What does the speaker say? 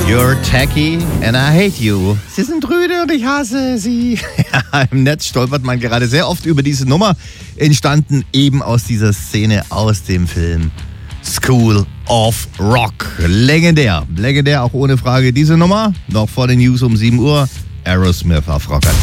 You're tacky and I hate you. Sie sind rüde und ich hasse sie. Ja, im Netz stolpert man gerade sehr oft über diese Nummer, entstanden eben aus dieser Szene aus dem Film School of Rock. Legendär, auch ohne Frage diese Nummer. Noch vor den News um 7 Uhr. Aerosmith auf Rockern.